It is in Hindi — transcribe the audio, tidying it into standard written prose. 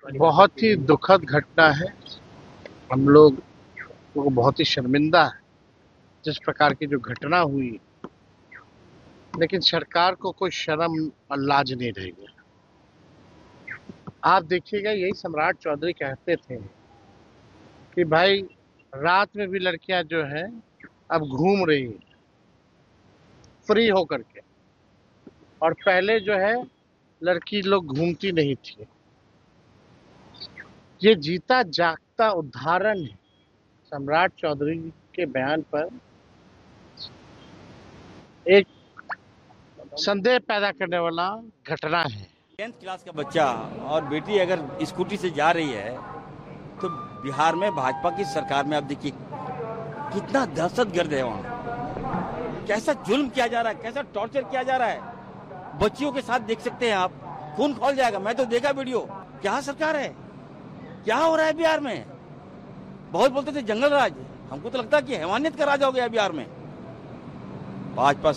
बहुत ही दुखद घटना है। हम लोग को बहुत ही शर्मिंदा है जिस प्रकार की जो घटना हुई, लेकिन सरकार को कोई शर्म और लाज नहीं रह गया। आप देखिएगा, यही सम्राट चौधरी कहते थे कि भाई रात में भी लड़कियां जो हैं अब घूम रही हैं फ्री होकर के, और पहले जो है लड़की लोग घूमती नहीं थी। ये जीता जागता उदाहरण है सम्राट चौधरी के बयान पर एक संदेह पैदा करने वाला घटना है। 10th क्लास का बच्चा और बेटी अगर स्कूटी से जा रही है तो बिहार में भाजपा की सरकार में आप देखिए कितना दहशतगर्द है। वहाँ कैसा जुल्म किया जा रहा है, कैसा टॉर्चर किया जा रहा है। बच्चियों के साथ देख सकते हैं आप, खून खौल जाएगा। मैं तो देखा वीडियो। क्या सरकार है, क्या हो रहा है बिहार में। बहुत बोलते थे जंगल राज, हमको तो लगता है कि हैवानियत का राज हो गया बिहार में। भाजपा